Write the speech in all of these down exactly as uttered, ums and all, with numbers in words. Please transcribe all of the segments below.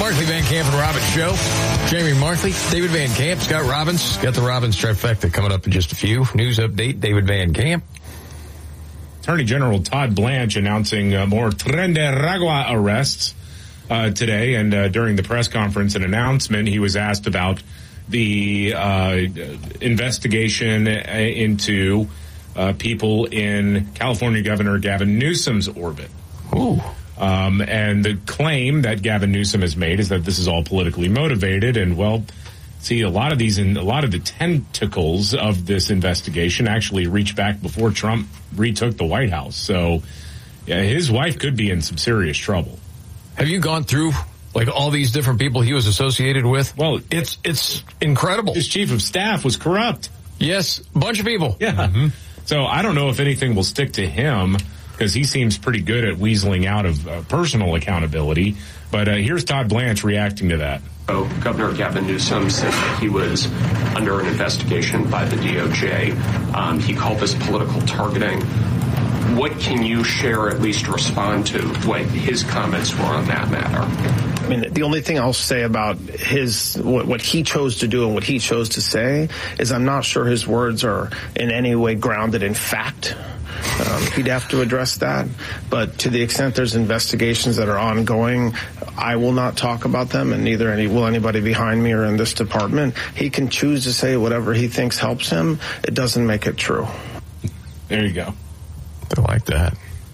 Markley, Van Camp, and Robbins show. Jamie Markley, David Van Camp, Scott Robbins. Got the Robbins trifecta coming up in just a few. News update, David Van Camp. Attorney General Todd Blanche announcing uh, more Tren de Aragua arrests uh, today. And uh, during the press conference and announcement, he was asked about the uh, investigation into uh, people in California Governor Gavin Newsom's orbit. Ooh. Um, and the claim that Gavin Newsom has made is that this is all politically motivated. And, well, see, a lot of these, in, a lot of the tentacles of this investigation actually reach back before Trump retook the White House. So yeah, his wife could be in some serious trouble. Have you gone through, like, all these different people he was associated with? Well, it's it's incredible. His chief of staff was corrupt. Yes, a bunch of people. Yeah. Mm-hmm. So I don't know if anything will stick to him, because he seems pretty good at weaseling out of uh, personal accountability. But uh, here's Todd Blanche reacting to that. So Governor Gavin Newsom said that he was under an investigation by the D O J. Um, he called this political targeting. What can you share, at least respond to, what his comments were on that matter? I mean, the only thing I'll say about his what, what he chose to do and what he chose to say is I'm not sure his words are in any way grounded in fact. Um, he'd have to address that. But to the extent there's investigations that are ongoing, I will not talk about them, and neither any, will anybody behind me or in this department. He can choose to say whatever he thinks helps him. It doesn't make it true. There you go. I like that.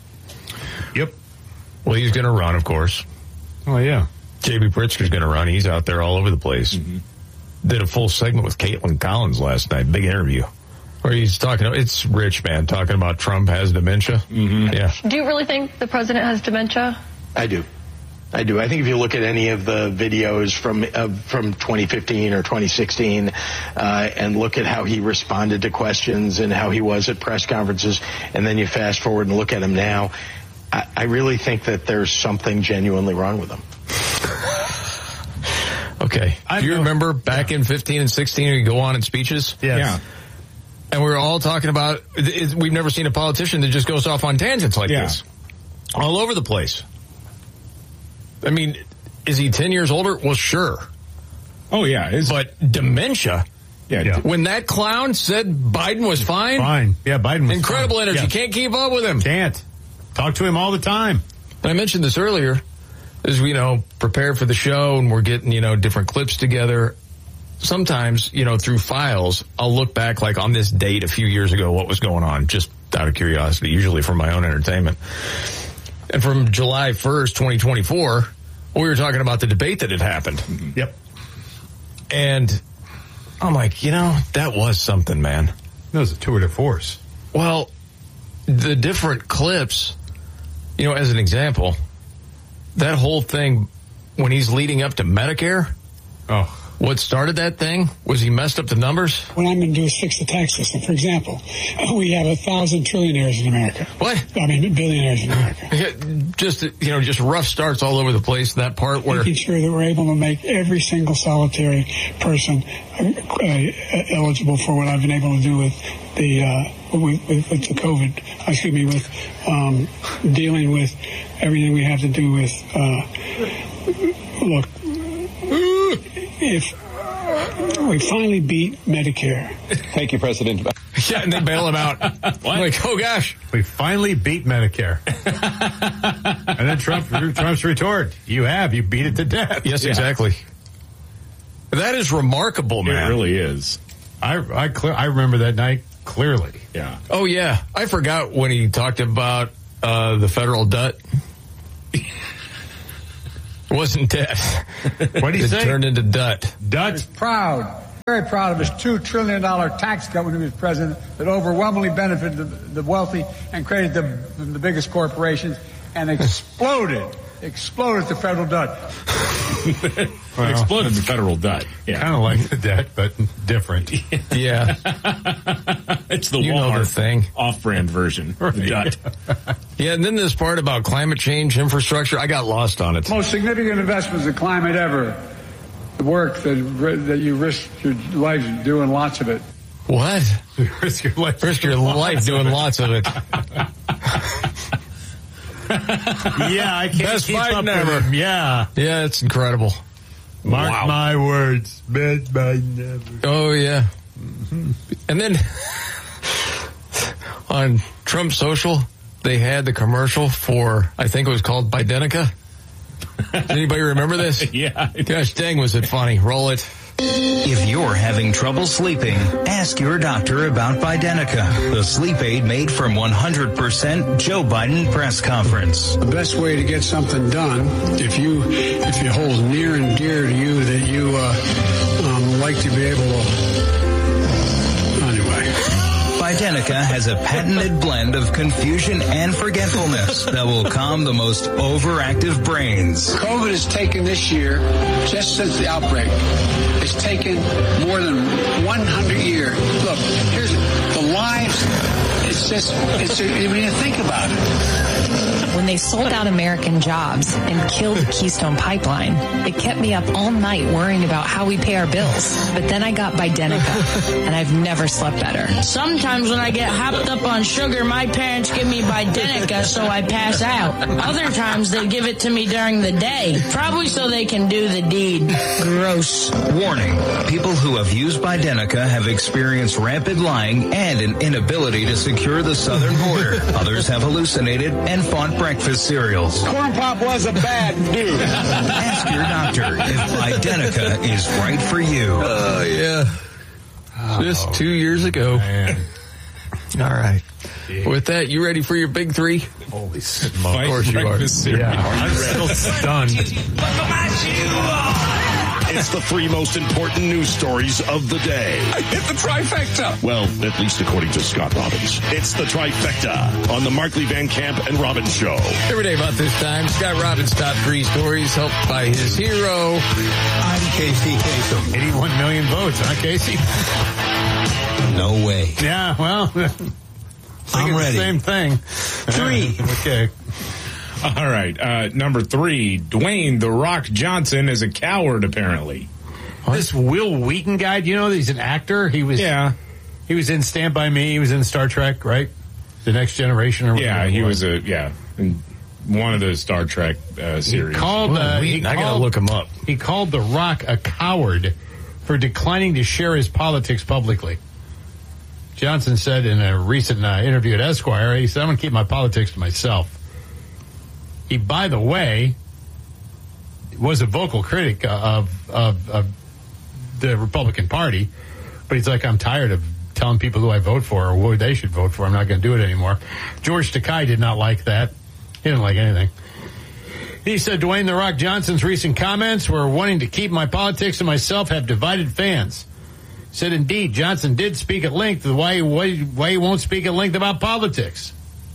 Yep. Well, he's going to run, of course. Oh, yeah. J B. Pritzker's going to run. He's out there all over the place. Mm-hmm. Did a full segment with Caitlin Collins last night. Big interview. Where he's talking, it's Rich, man, talking about Trump has dementia. Mm-hmm. Yeah. Do you really think the president has dementia? I do. I do. I think if you look at any of the videos from uh, from twenty fifteen or twenty sixteen uh, and look at how he responded to questions and how he was at press conferences, and then you fast forward and look at him now, I, I really think that there's something genuinely wrong with him. Okay. I Do you know. remember back yeah. in fifteen and sixteen when you go on in speeches? Yes. Yeah. And we were all talking about, it, we've never seen a politician that just goes off on tangents like yeah. this. All over the place. I mean, is he ten years older? Well, sure. Oh, yeah. It's, but dementia? Yeah, yeah. When that clown said Biden was fine? Fine. Yeah, Biden was Incredible fine. energy. Yeah. Can't keep up with him. Can't. Talk to him all the time. And I mentioned this earlier, as we, you know, prepare for the show and we're getting, you know, different clips together. Sometimes, you know, through files, I'll look back like on this date a few years ago, what was going on, just out of curiosity, usually for my own entertainment. And from July first, twenty twenty-four, we were talking about the debate that had happened. Mm-hmm. Yep. And I'm like, you know, that was something, man. That was a tour de force. Well, the different clips, you know, as an example, that whole thing when he's leading up to Medicare. Oh. What started that thing was he messed up the numbers. What I'm going to do is fix the tax system. For example, we have a thousand trillionaires in America. What? I mean, billionaires in America. Just, you know, just rough starts all over the place. That part where making sure that we're able to make every single solitary person uh, eligible for what I've been able to do with the uh, with, with, with the COVID. Excuse me, with um, dealing with everything we have to do with. Uh, look. If we finally beat Medicare. Thank you, President. Yeah, and they bail him out. Like, oh gosh. We finally beat Medicare. And then Trump, Trump's retort, you have, you beat it to death. Yes, yeah. Exactly. That is remarkable, man. It really is. I I, clear, I remember that night clearly. Yeah. Oh, yeah. I forgot when he talked about uh, the federal debt. It wasn't debt. What did he it say? It turned into dut. Dut? He's proud, very proud of his two trillion dollars tax cut when he was president that overwhelmingly benefited the, the wealthy and created the, the biggest corporations and exploded, exploded the federal debt. Well, exploded the federal debt. Yeah. Kind of like the debt, but different. Yeah. It's the you Walmart know the thing. Off-brand version. Right. The debt. Yeah, and then this part about climate change infrastructure, I got lost on it. Most significant investments in climate ever. The work that that you risk your life doing lots of it. What? Risk your life. Risk your life doing lots of it. Yeah, I can't Best keep fight up ever. with him. Yeah. Yeah, it's incredible. Mark Wow. my words. Best fight ever. Oh, yeah. And then on Trump Social, they had the commercial for, I think it was called Bidenica. Does anybody remember this? Yeah. Gosh dang, was it funny. Roll it. If you're having trouble sleeping, ask your doctor about Bidenica, the sleep aid made from one hundred percent Joe Biden press conference. The best way to get something done, if you if you hold near and dear to you that you uh, um, like to be able to. Anyway. Bidenica has a patented blend of confusion and forgetfulness that will calm the most overactive brains. COVID has taken this year, just since the outbreak, it's taken more than one hundred years. Look, here's the lives. It's just, it's, I mean, think about it. When they sold out American jobs and killed the Keystone Pipeline, it kept me up all night worrying about how we pay our bills. But then I got Bidenica, and I've never slept better. Sometimes when I get hopped up on sugar, my parents give me Bidenica so I pass out. Other times they give it to me during the day, probably so they can do the deed. Gross. Warning, people who have used Bidenica have experienced rampant lying and an inability to secure the southern border. Others have hallucinated and fought breakfast cereals. Corn Pop was a bad dude. Ask your doctor if Bidenica is right for you. Oh, yeah. Just two years ago. Man. All right. With that, you ready for your big three? Holy Of smoke. course you are. Breakfast cereal. Yeah. I'm still stunned. It's the three most important news stories of the day. I hit the trifecta. Well, at least according to Scott Robbins. It's the trifecta on the Markley Van Camp and Robbins Show. Every day about this time, Scott Robbins' top three stories helped by his hero. I'm Casey Kasem. eighty-one million votes, huh, Casey? No way. Yeah, well, I'm ready. The same thing. Three. Okay. All right. Uh, number three, Dwayne The Rock Johnson is a coward, apparently. What? This Will Wheaton guy, do you know that he's an actor? He was, Yeah. He was in Stand By Me. He was in Star Trek, right? The Next Generation or whatever. Yeah, it he was a, yeah, in one of the Star Trek uh, series. He called, uh, he I gotta called- look him up. He called The Rock a coward for declining to share his politics publicly. Johnson said in a recent uh, interview at Esquire, he said, I'm going to keep my politics to myself. He, by the way, was a vocal critic of, of, of the Republican Party, but he's like, I'm tired of telling people who I vote for or who they should vote for. I'm not going to do it anymore. George Takei did not like that. He didn't like anything. He said, Dwayne The Rock Johnson's recent comments were wanting to keep my politics to myself have divided fans. He said, indeed, Johnson did speak at length of why, why, why he won't speak at length about politics.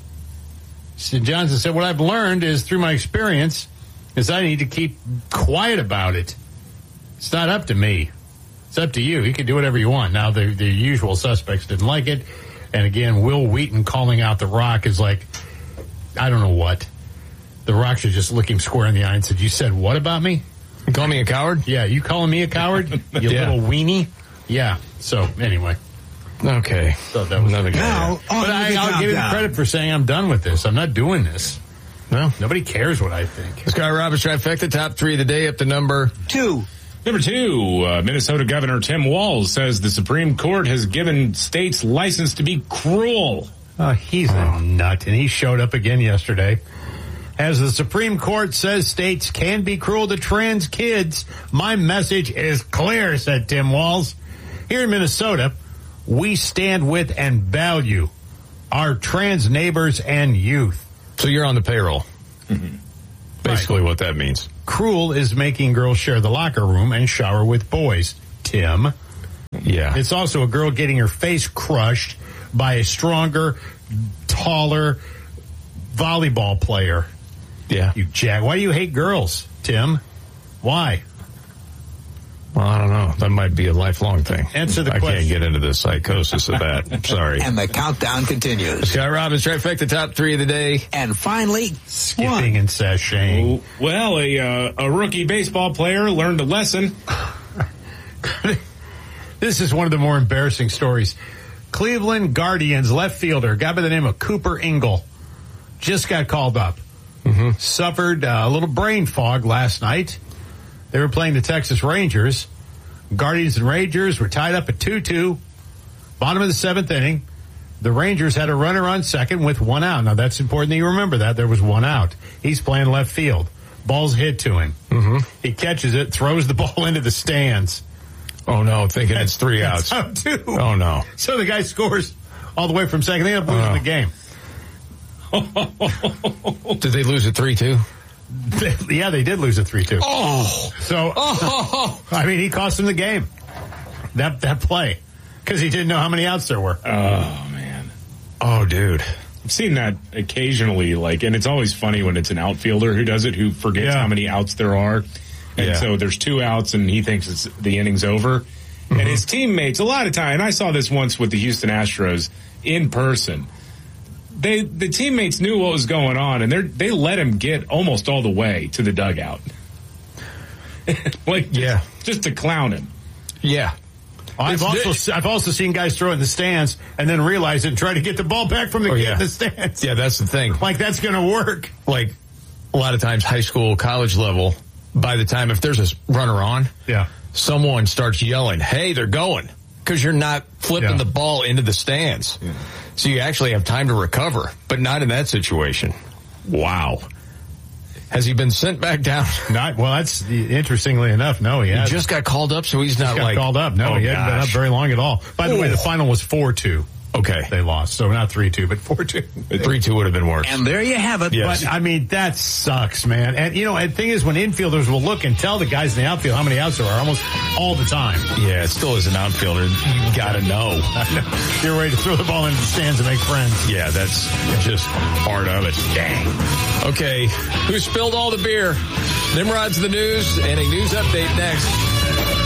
So Johnson said, what I've learned is through my experience is I need to keep quiet about it. It's not up to me. It's up to you. You can do whatever you want. Now, the, the usual suspects didn't like it. And again, Will Wheaton calling out The Rock is like, I don't know what. The Rock should just look him square in the eye and said, you said what about me? You call me a coward? Yeah, you calling me a coward? You Yeah. little weenie? Yeah. So, anyway. Okay. So that was another guy. Now, but I, I'll give him credit for saying I'm done with this. I'm not doing this. No. Nobody cares what I think. Scott Robbins trifecta, top three of the day up to number two. Number two, uh, Minnesota Governor Tim Walz says the Supreme Court has given states license to be cruel. Oh, he's a nut, and he showed up again yesterday. As the Supreme Court says states can be cruel to trans kids, my message is clear, said Tim Walz. Here in Minnesota, we stand with and value our trans neighbors and youth. So you're on the payroll. Mm-hmm. Basically right. What that means. Cruel is making girls share the locker room and shower with boys, Tim. Yeah. It's also a girl getting her face crushed by a stronger, taller volleyball player. Yeah. You jag. Why do you hate girls, Tim? Why? Well, I don't know. That might be a lifelong thing. Answer the I question. I can't get into the psychosis of that. I'm sorry. And the countdown continues. Scott Robbins, trifecta, top three of the day. And finally, skipping one. and sashaying. Well, a uh, a rookie baseball player learned a lesson. This is one of the more embarrassing stories. Cleveland Guardians left fielder, a guy by the name of Cooper Ingle, just got called up. mm-hmm. suffered uh, a little brain fog last night. They were playing the Texas Rangers. Guardians and Rangers were tied up at two two. Bottom of the seventh inning. The Rangers had a runner on second with one out. Now, that's important that you remember that. There was one out. He's playing left field. Ball's hit to him. Mm-hmm. He catches it, throws the ball into the stands. Oh, no, thinking it's three outs. Out two. Oh, no. So the guy scores all the way from second. They end up losing Oh. the game. Did they lose at three two? Yeah, they did lose at three two. Oh. So, Oh. I mean, he cost him the game. That that play. Because he didn't know how many outs there were. Oh, man. Oh, dude. I've seen that occasionally, like, and it's always funny when it's an outfielder who does it, who forgets Yeah. how many outs there are. And Yeah. so there's two outs and he thinks it's, the inning's over. Mm-hmm. And his teammates, a lot of time, and I saw this once with the Houston Astros in person, they the teammates knew what was going on, and they they let him get almost all the way to the dugout. Like, yeah. just to clown him. Yeah. I've also I've also seen guys throw it in the stands and then realize it and try to get the ball back from the, Oh, yeah. the stands. Yeah, that's the thing. Like, that's going to work. Like, a lot of times, high school, college level, by the time, if there's a runner on, Yeah. someone starts yelling, hey, they're going. Because you're not flipping Yeah. the ball into the stands. Yeah. So you actually have time to recover, but not in that situation. Wow. Has he been sent back down? Not well. That's interestingly enough. No, he, He hasn't. just got called up, so he's not Just got like called up. No, oh, he hadn't been up gosh. very long at all. By the way, Ooh. the final was four two. Okay. They lost, so not three two, but four two. three two would have been worse. And there you have it. Yes. But, I mean, that sucks, man. And, you know, and the thing is, when infielders will look and tell the guys in the outfield how many outs there are almost all the time. Yeah, it still is an outfielder. You gotta know. You're ready to throw the ball into the stands and make friends. Yeah, that's just part of it. Dang. Okay, who spilled all the beer? Nimrod's the news and a news update next.